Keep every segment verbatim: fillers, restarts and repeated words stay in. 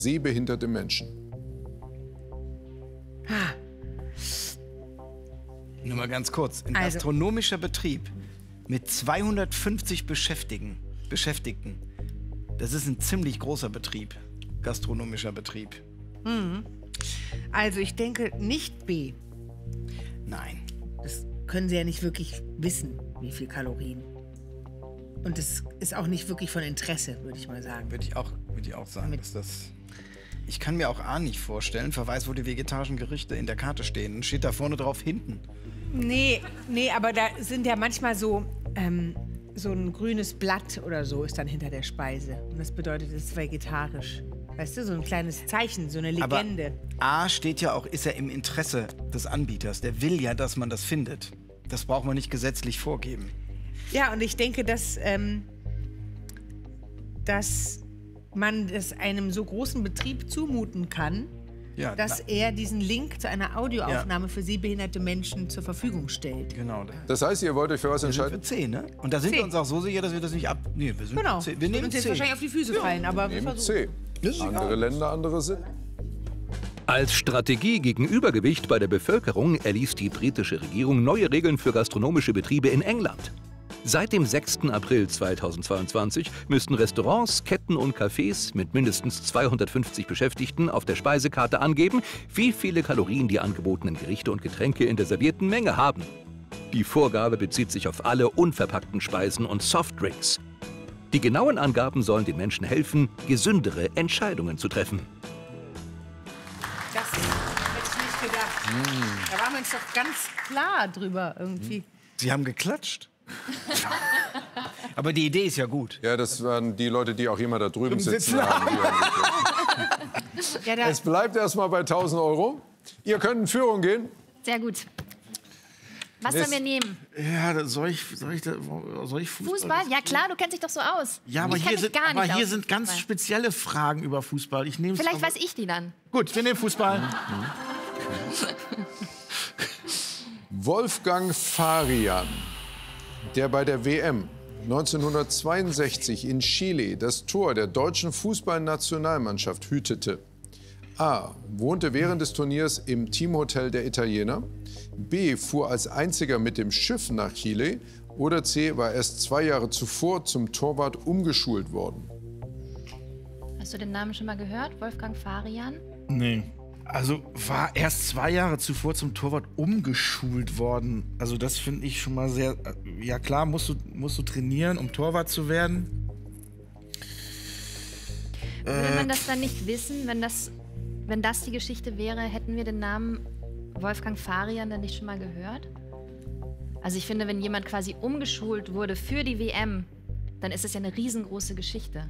sehbehinderte Menschen. Ah. Nur mal ganz kurz. Ein Also. gastronomischer Betrieb mit zweihundertfünfzig Beschäftigten, Beschäftigten. Das ist ein ziemlich großer Betrieb. Gastronomischer Betrieb. Mhm. Also ich denke nicht B. Nein. Das können Sie ja nicht wirklich wissen, wie viel Kalorien. Und das ist auch nicht wirklich von Interesse, würde ich mal sagen. Würde ich auch, würde ich auch sagen, Mit- dass das... Ich kann mir auch A nicht vorstellen, Verweis, wo die vegetarischen Gerichte in der Karte stehen. Steht da vorne drauf hinten. Nee, nee, aber da sind ja manchmal so, ähm, so ein grünes Blatt oder so ist dann hinter der Speise. Und das bedeutet, es ist vegetarisch. Weißt du, so ein kleines Zeichen, so eine Legende. Aber A steht ja auch, ist ja im Interesse des Anbieters. Der will ja, dass man das findet. Das braucht man nicht gesetzlich vorgeben. Ja, und ich denke, dass, ähm, dass man es einem so großen Betrieb zumuten kann, Ja, dass na, er diesen Link zu einer Audioaufnahme für sehbehinderte Menschen zur Verfügung stellt. genau. Das heißt, ihr wollt euch für was Wir sind entscheiden? für C, ne? Und da sind C. wir uns auch so sicher, dass wir das nicht ab... Nee, wir sind Genau. für C. Wir Wird nehmen uns jetzt C. wahrscheinlich auf die Füße fallen, aber wir Nehmen versuchen. C. Andere Länder, andere Sinn. Als Strategie gegen Übergewicht bei der Bevölkerung erließ die britische Regierung neue Regeln für gastronomische Betriebe in England. Seit dem sechsten April zweitausendzweiundzwanzig müssten Restaurants, Ketten und Cafés mit mindestens zweihundertfünfzig Beschäftigten auf der Speisekarte angeben, wie viele Kalorien die angebotenen Gerichte und Getränke in der servierten Menge haben. Die Vorgabe bezieht sich auf alle unverpackten Speisen und Softdrinks. Die genauen Angaben sollen den Menschen helfen, gesündere Entscheidungen zu treffen. Das hätte ich nicht gedacht. Da waren wir uns doch ganz klar drüber irgendwie. Sie haben geklatscht. Aber die Idee ist ja gut. Ja, das waren die Leute, die auch immer da drüben sitzen sitzen haben. Die haben Ja, da, es bleibt erstmal bei tausend Euro. Ihr könnt in Führung gehen. Sehr gut. Was Mist. sollen wir nehmen? Ja, da- soll ich, soll ich, da- soll ich Fußball? Fußball? Ja klar, du kennst dich doch so aus. Ja, aber ich kenn hier mich sind, gar aber nicht hier aus sind mit ganz Fußball. spezielle Fragen über Fußball. Ich nehme Vielleicht weiß ich die dann. Gut, wir nehmen Fußball. Wolfgang Farian, der bei der W M neunzehnhundertzweiundsechzig in Chile das Tor der deutschen Fußballnationalmannschaft hütete. A. Wohnte während des Turniers im Teamhotel der Italiener. B. Fuhr als einziger mit dem Schiff nach Chile. Oder C. War erst zwei Jahre zuvor zum Torwart umgeschult worden. Hast du den Namen schon mal gehört? Wolfgang Farian? Nee. Also war erst zwei Jahre zuvor zum Torwart umgeschult worden. Also das finde ich schon mal sehr... Ja klar, musst du, musst du trainieren, um Torwart zu werden. Würde man das dann nicht wissen, wenn das, wenn das die Geschichte wäre, hätten wir den Namen Wolfgang Farian dann nicht schon mal gehört? Also ich finde, wenn jemand quasi umgeschult wurde für die W M, dann ist es ja eine riesengroße Geschichte,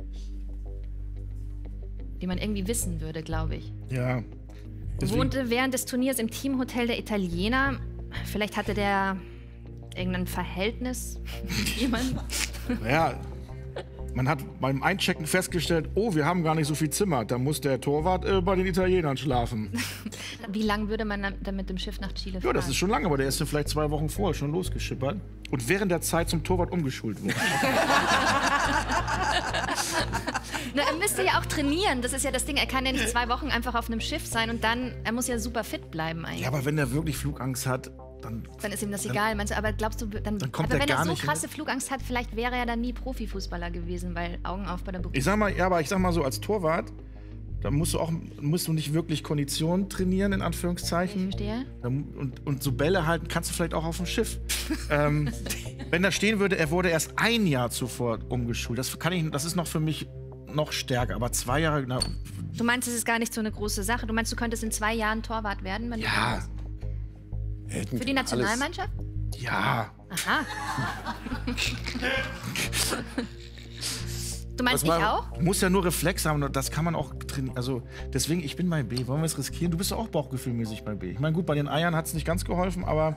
die man irgendwie wissen würde, glaube ich. Ja. Deswegen- Wohnte während des Turniers im Teamhotel der Italiener. Vielleicht hatte der irgendein Verhältnis mit jemandem. Ja, man hat beim Einchecken festgestellt, oh, wir haben gar nicht so viel Zimmer. Da muss der Torwart äh, bei den Italienern schlafen. Wie lange würde man dann dann mit dem Schiff nach Chile fahren? Ja, das ist schon lange, aber der ist ja vielleicht zwei Wochen vorher schon losgeschippert. Und während der Zeit zum Torwart umgeschult wurde. Na, er müsste ja auch trainieren. Das ist ja das Ding. Er kann ja nicht zwei Wochen einfach auf einem Schiff sein und dann, er muss ja super fit bleiben eigentlich. Ja, aber wenn der wirklich Flugangst hat, dann... Dann ist ihm das egal. Meinst du, aber glaubst du, dann, Dann kommt aber er wenn er gar so nicht krasse Flugangst hat, vielleicht wäre er dann nie Profifußballer gewesen, weil Augen auf bei der Beruf. Ich sag mal, ja, aber ich sag mal so, als Torwart, da musst du auch musst du nicht wirklich Kondition trainieren, in Anführungszeichen. Ich verstehe. Dann- Und, und so Bälle halten kannst du vielleicht auch auf dem Schiff. ähm, wenn da stehen würde, er wurde erst ein Jahr zuvor umgeschult, das, kann ich, das ist noch für mich noch stärker. Aber zwei Jahre, na, Du meinst, es ist gar nicht so eine große Sache. Du meinst, du könntest in zwei Jahren Torwart werden? Wenn du ja, Hätten Für die Nationalmannschaft? ja. Aha. Du meinst Was mich machen- auch? Du musst ja nur Reflex haben, und das kann man auch trainieren. Also deswegen, ich bin bei B. Wollen wir es riskieren? Du bist ja auch bauchgefühlmäßig bei B. Ich meine, gut, bei den Eiern hat es nicht ganz geholfen, aber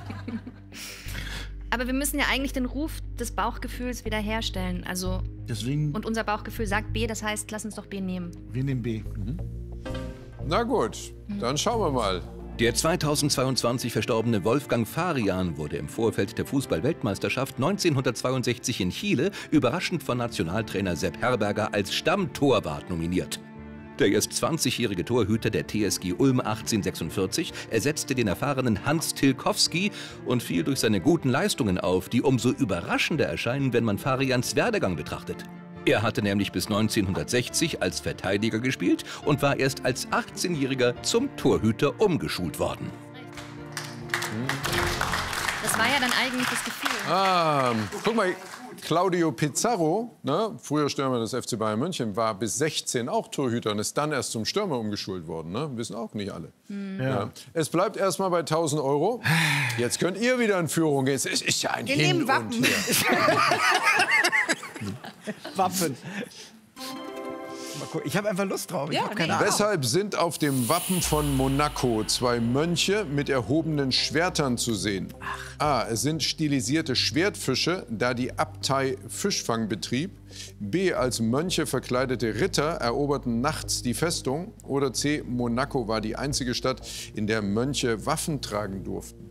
Aber wir müssen ja eigentlich den Ruf des Bauchgefühls wiederherstellen. Also, deswegen, und unser Bauchgefühl sagt B, das heißt, lass uns doch B nehmen. wir nehmen B. Na gut, dann schauen wir mal. Der zweitausendzweiundzwanzig verstorbene Wolfgang Farian wurde im Vorfeld der Fußball-Weltmeisterschaft neunzehnhundertzweiundsechzig in Chile überraschend von Nationaltrainer Sepp Herberger als Stammtorwart nominiert. Der erst zwanzigjährige Torhüter der T S G Ulm achtzehnhundertsechsundvierzig ersetzte den erfahrenen Hans Tilkowski und fiel durch seine guten Leistungen auf, die umso überraschender erscheinen, wenn man Farians Werdegang betrachtet. Er hatte nämlich bis neunzehnhundertsechzig als Verteidiger gespielt und war erst als achtzehnjähriger zum Torhüter umgeschult worden. Das war ja dann eigentlich das Gefühl. Ah, guck mal, Claudio Pizarro, ne, früher Stürmer des F C Bayern München, war bis sechzehn auch Torhüter und ist dann erst zum Stürmer umgeschult worden. Ne? Wissen auch nicht alle. Hm. Ja. Ja. Es bleibt erstmal bei tausend Euro. Jetzt könnt ihr wieder in Führung gehen. Es ist ja ein Wir Hin nehmen Wappen. und Her. Wappen. Mal gucken. Ich habe einfach Lust drauf. Ich Ja, hab keine nee. Ahnung. Deshalb sind auf dem Wappen von Monaco zwei Mönche mit erhobenen Schwertern zu sehen. A. Es sind stilisierte Schwertfische, da die Abtei Fischfang betrieb. B. Als Mönche verkleidete Ritter eroberten nachts die Festung. Oder C. Monaco war die einzige Stadt, in der Mönche Waffen tragen durften.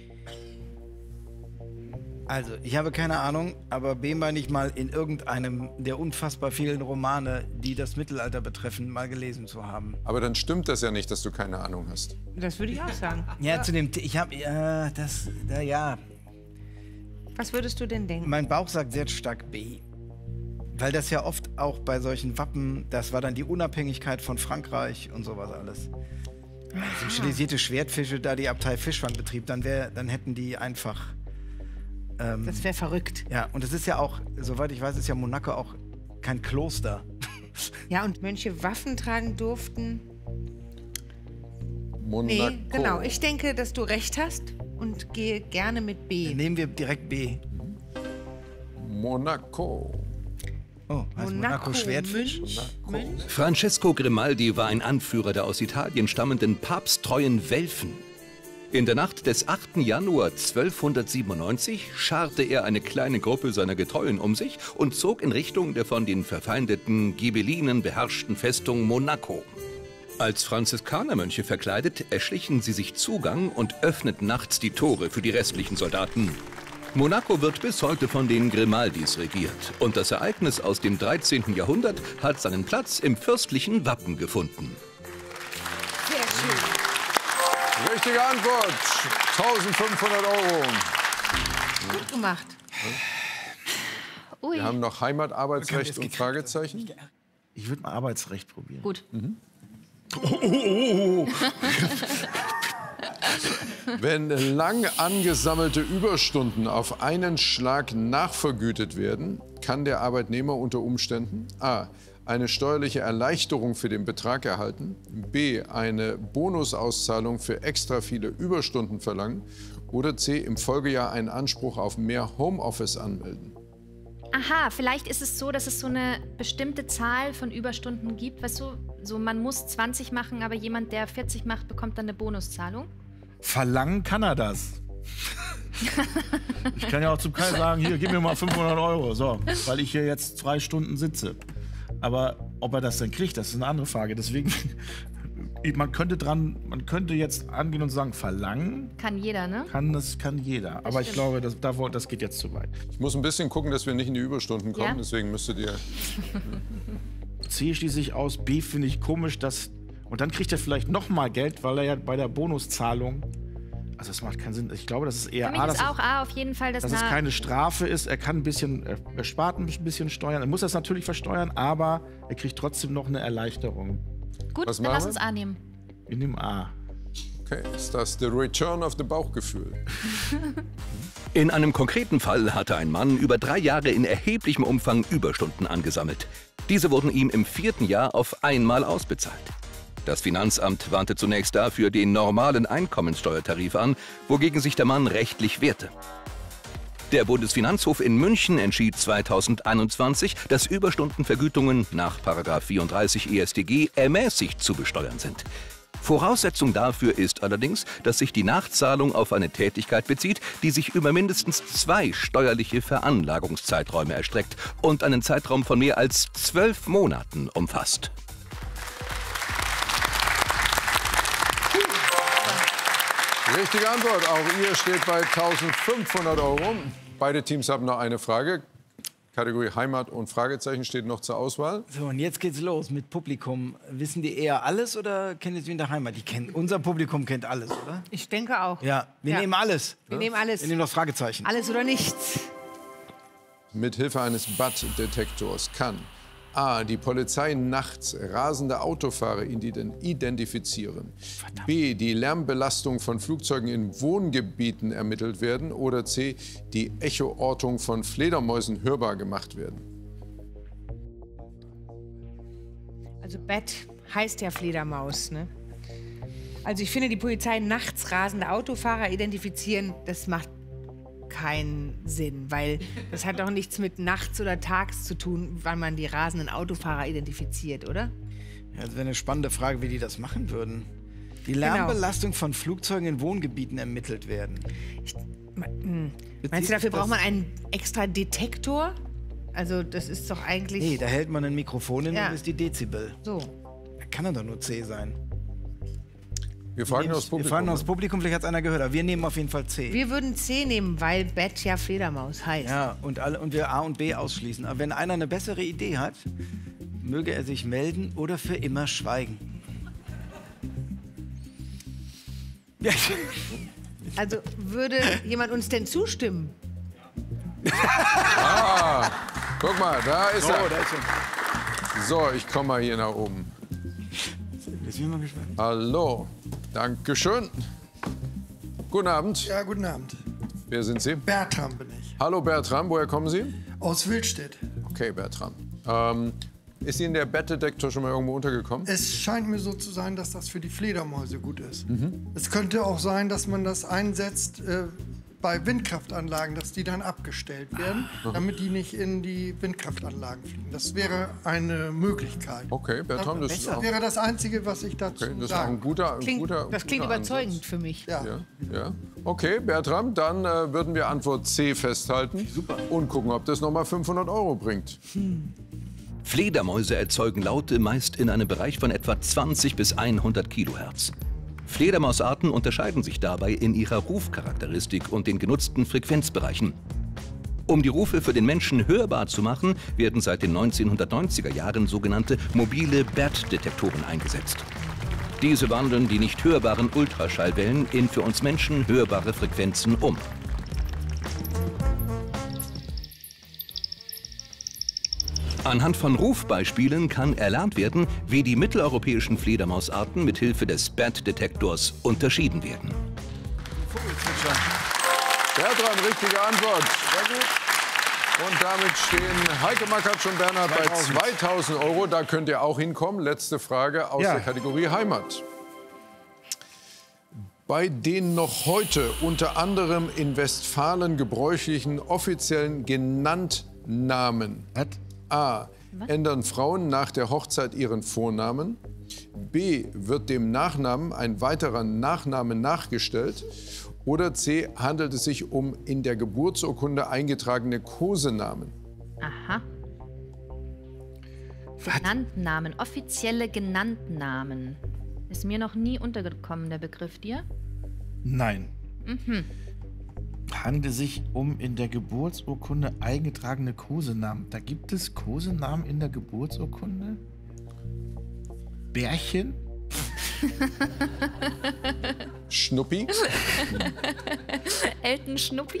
Also, ich habe keine Ahnung, aber B meine ich mal in irgendeinem der unfassbar vielen Romane, die das Mittelalter betreffen, mal gelesen zu haben. Aber dann stimmt das ja nicht, dass du keine Ahnung hast. Das würde ich auch sagen. Ja, zu dem, T- ich habe, äh, das, da, ja, Was würdest du denn denken? mein Bauch sagt sehr stark B. Weil das ja oft auch bei solchen Wappen, das war dann die Unabhängigkeit von Frankreich und sowas alles. Also stilisierte Schwertfische, da die Abtei Fischfang betrieb, dann, wär, dann hätten die einfach... Ähm, Das wäre verrückt. ja, und es ist ja auch, soweit ich weiß, ist ja Monaco auch kein Kloster. Ja, und Mönche Waffen tragen durften. Monaco. Nee, genau. Ich denke, dass du recht hast und gehe gerne mit B. Nehmen wir direkt B. Monaco. Oh, heißt Monaco Schwertfisch? Mönch, Mönch. Francesco Grimaldi war ein Anführer der aus Italien stammenden papsttreuen Welfen. In der Nacht des achten Januar zwölfhundertsiebenundneunzig scharte er eine kleine Gruppe seiner Getreuen um sich und zog in Richtung der von den verfeindeten Ghibellinen beherrschten Festung Monaco. Als Franziskanermönche verkleidet erschlichen sie sich Zugang und öffneten nachts die Tore für die restlichen Soldaten. Monaco wird bis heute von den Grimaldis regiert und das Ereignis aus dem dreizehnten Jahrhundert hat seinen Platz im fürstlichen Wappen gefunden. Sehr schön. Richtige Antwort. eintausendfünfhundert Euro. Gut gemacht. Ui, Wir haben noch Heimat, Arbeitsrecht und Fragezeichen. Ich würde mal Arbeitsrecht probieren. gut. Wenn lang angesammelte Überstunden auf einen Schlag nachvergütet werden, kann der Arbeitnehmer unter Umständen a. eine steuerliche Erleichterung für den Betrag erhalten, b. eine Bonusauszahlung für extra viele Überstunden verlangen oder c. im Folgejahr einen Anspruch auf mehr Homeoffice anmelden. Aha, vielleicht ist es so, dass es so eine bestimmte Zahl von Überstunden gibt. Weißt du, so man muss zwanzig machen, aber jemand, der vierzig macht, bekommt dann eine Bonuszahlung. Verlangen kann er das. Ich kann ja auch zum Kai sagen, hier, gib mir mal fünfhundert Euro, so, weil ich hier jetzt zwei Stunden sitze. Aber ob er das dann kriegt, das ist eine andere Frage. Deswegen, man könnte dran, man könnte jetzt angehen und sagen, verlangen Kann jeder, ne? kann das kann jeder. Aber ich stimmt. glaube, das, da- das geht jetzt zu weit. Ich muss ein bisschen gucken, dass wir nicht in die Überstunden kommen, Ja. deswegen müsstet ihr... C schließe ich aus, B finde ich komisch, dass und dann kriegt er vielleicht noch mal Geld, weil er ja bei der Bonuszahlung, also das macht keinen Sinn. Ich glaube, das ist eher Für mich A, ist dass, auch A auf jeden Fall das dass es nah. keine Strafe ist. Er kann ein bisschen, er er spart ein bisschen Steuern. Er muss das natürlich versteuern, aber er kriegt trotzdem noch eine Erleichterung. Gut, Was dann machen lass wir? uns A nehmen. In dem A. Okay, ist das the return of the Bauchgefühl? In einem konkreten Fall hatte ein Mann über drei Jahre in erheblichem Umfang Überstunden angesammelt. Diese wurden ihm im vierten Jahr auf einmal ausbezahlt. Das Finanzamt wandte zunächst dafür den normalen Einkommensteuertarif an, wogegen sich der Mann rechtlich wehrte. Der Bundesfinanzhof in München entschied zweitausendeinundzwanzig, dass Überstundenvergütungen nach Paragraph vierunddreißig E S t G ermäßigt zu besteuern sind. Voraussetzung dafür ist allerdings, dass sich die Nachzahlung auf eine Tätigkeit bezieht, die sich über mindestens zwei steuerliche Veranlagungszeiträume erstreckt und einen Zeitraum von mehr als zwölf Monaten umfasst. Richtige Antwort. Auch ihr steht bei eintausendfünfhundert Euro. Beide Teams haben noch eine Frage. Kategorie Heimat und Fragezeichen steht noch zur Auswahl. So, und jetzt geht's los mit Publikum. Wissen die eher alles oder kennen die es wie in der Heimat? Die kennen, unser Publikum kennt alles, oder? Ich denke auch. Ja, wir Ja. nehmen alles. Wir nehmen alles. Wir nehmen das Fragezeichen. Alles oder nichts. Mit Hilfe eines B A T-Detektors kann A. die Polizei nachts rasende Autofahrer identifizieren, B. die Lärmbelastung von Flugzeugen in Wohngebieten ermittelt werden oder C. die Echoortung von Fledermäusen hörbar gemacht werden. Also Bat heißt ja Fledermaus, ne? Also ich finde, die Polizei nachts rasende Autofahrer identifizieren, das macht keinen Sinn, weil das hat doch nichts mit nachts oder tags zu tun, wann man die rasenden Autofahrer identifiziert, oder? Ja, das wäre eine spannende Frage, wie die das machen würden. Die Lärmbelastung von Flugzeugen in Wohngebieten ermittelt werden. Ich, hm. Meinst du, dafür braucht man einen extra Detektor? Also das ist doch eigentlich... Nee, da hält man ein Mikrofon hin Ja. und ist die Dezibel. So. Da kann dann doch nur C sein. Wir fragen Wir das Publikum. fragen aus Publikum, vielleicht hat es einer gehört, aber wir nehmen auf jeden Fall C. Wir würden C nehmen, weil Bat ja Fledermaus heißt. Ja, und, alle, und wir A und B ausschließen. Aber wenn einer eine bessere Idee hat, möge er sich melden oder für immer schweigen. Ja. Also würde jemand uns denn zustimmen? Ah, guck mal, da ist Oh, er. da ist er. So, ich komme mal hier nach oben. Jetzt bin ich mal gespannt. Hallo, Dankeschön. Guten Abend. Ja, guten Abend. Wer sind Sie? Bertram bin ich. Hallo Bertram, woher kommen Sie? Aus Wildstedt. Okay, Bertram. Ähm, ist Ihnen der Bettdetektor schon mal irgendwo untergekommen? Es scheint mir so zu sein, dass das für die Fledermäuse gut ist. Mhm. Es könnte auch sein, dass man das einsetzt äh, bei Windkraftanlagen, dass die dann abgestellt werden, damit die nicht in die Windkraftanlagen fliegen. Das wäre eine Möglichkeit. Okay, Bertram, das ist Das auch, wäre das Einzige, was ich dazu okay, das ist auch sagen ein guter, ein Klingt, guter das klingt guter überzeugend Ansatz. für mich. Ja. Ja, ja. Okay, Bertram, dann äh, würden wir Antwort C festhalten. Super. Und gucken, ob das nochmal fünfhundert Euro bringt. Fledermäuse erzeugen Laute meist in einem Bereich von etwa zwanzig bis hundert Kilohertz. Fledermausarten unterscheiden sich dabei in ihrer Rufcharakteristik und den genutzten Frequenzbereichen. Um die Rufe für den Menschen hörbar zu machen, werden seit den neunzehnhundertneunziger Jahren sogenannte mobile B A T-Detektoren eingesetzt. Diese wandeln die nicht hörbaren Ultraschallwellen in für uns Menschen hörbare Frequenzen um. Anhand von Rufbeispielen kann erlernt werden, wie die mitteleuropäischen Fledermausarten mit Hilfe des B A T-Detektors unterschieden werden. Bertram, richtige Antwort. Sehr gut. Und damit stehen Heike Makatsch und Bernhard bei zweitausend Euro. Da könnt ihr auch hinkommen. Letzte Frage aus Ja. der Kategorie Heimat. Bei den noch heute unter anderem in Westfalen gebräuchlichen offiziellen Genanntnamen. Was? A. Ändern Frauen nach der Hochzeit ihren Vornamen. B. Wird dem Nachnamen ein weiterer Nachname nachgestellt. Oder C. Handelt es sich um in der Geburtsurkunde eingetragene Kosenamen. Aha. Genanntennamen, offizielle Genanntennamen. Ist mir noch nie untergekommen, der Begriff dir? Nein. Handelt sich um in der Geburtsurkunde eingetragene Kosenamen. Da gibt es Kosenamen in der Geburtsurkunde? Bärchen? Schnuppi. Elton Schnuppi?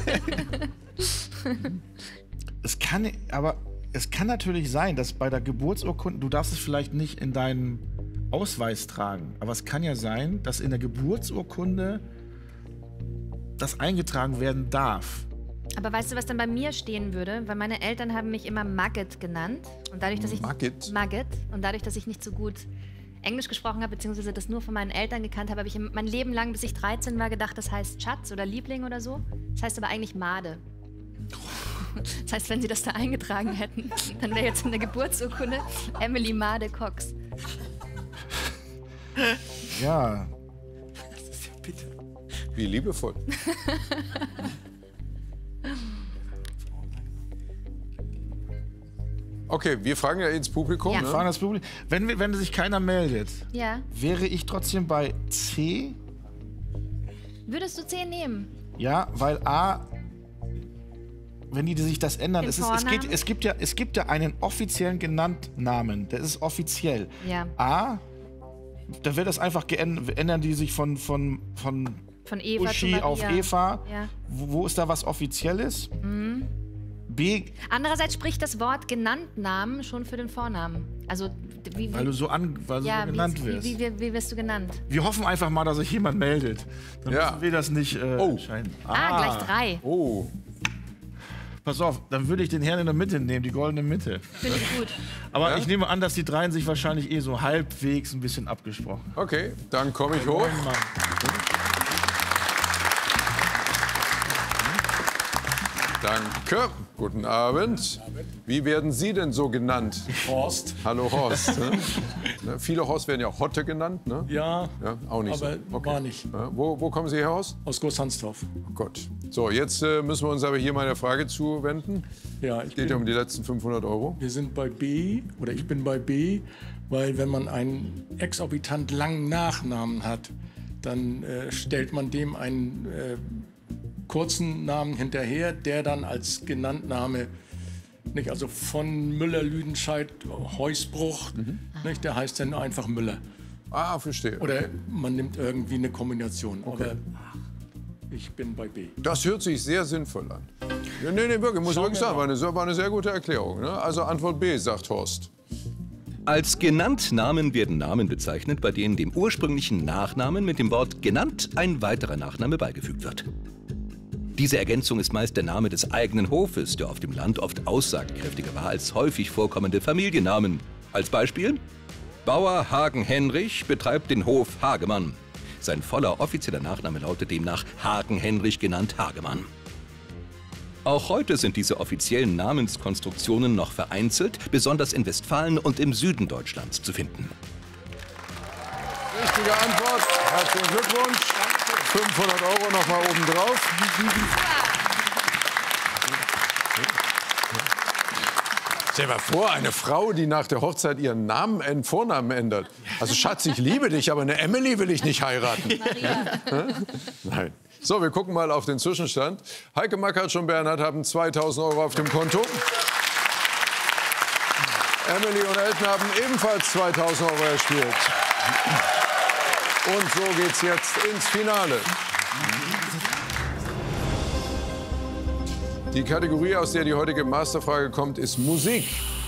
Es kann, aber es kann natürlich sein, dass bei der Geburtsurkunde, du darfst es vielleicht nicht in deinen Ausweis tragen, aber es kann ja sein, dass in der Geburtsurkunde das eingetragen werden darf. Aber weißt du, was dann bei mir stehen würde? Weil meine Eltern haben mich immer Maggot genannt. Und dadurch, dass ich Maggot? Maggot. Und dadurch, dass ich nicht so gut Englisch gesprochen habe, beziehungsweise das nur von meinen Eltern gekannt habe, habe ich mein Leben lang, bis ich dreizehn war, gedacht, das heißt Schatz oder Liebling oder so. Das heißt aber eigentlich Made. Das heißt, wenn sie das da eingetragen hätten, dann wäre jetzt in der Geburtsurkunde Emily Made Cox. Ja. Wie liebevoll. Okay, wir fragen ja ins Publikum. Ja. Ne? Fragen das Publikum. Wenn, wir- wenn sich keiner meldet, Ja. wäre ich trotzdem bei C. Würdest du C nehmen? Ja, weil A. wenn die sich das ändern, Den es, ist, es, geht, Vornamen? es, gibt ja, es gibt ja einen offiziellen Genanntnamen, der ist offiziell. Ja. A, da wird das einfach geändert, ändern die sich von, von, von, Von Eva Uschi zu Maria. auf Eva. Ja. Wo, wo ist da was Offizielles? B, Andererseits spricht das Wort Genanntnamen schon für den Vornamen. Also wie, wie, weil du so, an, weil du ja, so genannt wie, wirst. wie, wie, wie wirst du genannt? Wir hoffen einfach mal, dass sich jemand meldet. Dann Ja. müssen wir das nicht äh, Oh. entscheiden. Ah, gleich drei. Oh, Pass auf, dann würde ich den Herrn in der Mitte nehmen, die goldene Mitte. Finde ich gut. Aber Ja? ich nehme an, dass die dreien sich wahrscheinlich eh so halbwegs ein bisschen abgesprochen haben. okay, dann komme ich hoch. Mann. Danke. Guten Abend. Wie werden Sie denn so genannt? Horst. Hallo Horst. Ne? Ne, viele Horst werden ja Hotte genannt, ne? Ja, Ja, auch nicht aber so. war nicht. Ja, wo, wo kommen Sie her aus? Aus Großhansdorf. Oh Gott. So, jetzt äh, müssen wir uns aber hier mal der Frage zuwenden. Ja, ich Es geht ja um bin, die letzten fünfhundert Euro. wir sind bei B, oder ich bin bei B, weil wenn man einen exorbitant langen Nachnamen hat, dann äh, stellt man dem einen äh, kurzen Namen hinterher, der dann als Genanntname, nicht, also von Müller-Lüdenscheid, Heusbruch, nicht, der heißt dann einfach Müller. Ah, verstehe. Oder man nimmt irgendwie eine Kombination. Aber ich bin bei B. Das hört sich sehr sinnvoll an. Ja, nee, nee, wirklich, muss ich wirklich sagen, war eine, war eine sehr gute Erklärung. Ne? Also Antwort B, sagt Horst. Als Genanntnamen werden Namen bezeichnet, bei denen dem ursprünglichen Nachnamen mit dem Wort genannt ein weiterer Nachname beigefügt wird. Diese Ergänzung ist meist der Name des eigenen Hofes, der auf dem Land oft aussagekräftiger war als häufig vorkommende Familiennamen. Als Beispiel: Bauer Hagen-Henrich betreibt den Hof Hagemann. Sein voller offizieller Nachname lautet demnach Hagen-Henrich genannt Hagemann. Auch heute sind diese offiziellen Namenskonstruktionen noch vereinzelt, besonders in Westfalen und im Süden Deutschlands zu finden. Richtige Antwort. Herzlichen Glückwunsch. fünfhundert Euro noch mal oben drauf. Stell dir mal vor, eine Frau, die nach der Hochzeit ihren Namen, äh, Vornamen ändert. Also Schatz, ich liebe dich, aber eine Emily will ich nicht heiraten. Nein. So, wir gucken mal auf den Zwischenstand. Heike Makatsch und Bernhard haben zweitausend Euro auf dem Konto. Emily und Elton haben ebenfalls zweitausend Euro erspielt. Und so geht's jetzt ins Finale. Die Kategorie, aus der die heutige Masterfrage kommt, ist Musik.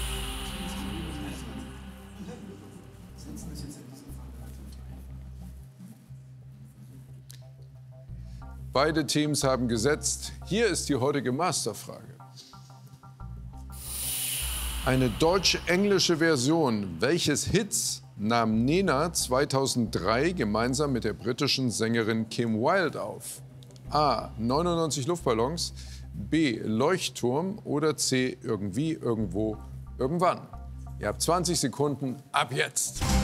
Beide Teams haben gesetzt. Hier ist die heutige Masterfrage. Eine deutsch-englische Version welches Hits nahm Nena zweitausenddrei gemeinsam mit der britischen Sängerin Kim Wilde auf? A. neunundneunzig Luftballons, B. Leuchtturm oder C. Irgendwie, irgendwo, irgendwann. Ihr habt zwanzig Sekunden ab jetzt.